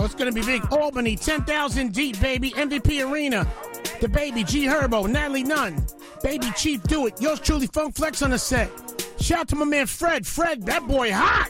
it's going to be big. Albany, 10,000 deep, baby. MVP Arena. The baby, G Herbo, Natalie Nunn. Baby Chief, do it. Yours truly, Funk Flex on the set. Shout out to my man Fred. Fred, that boy hot.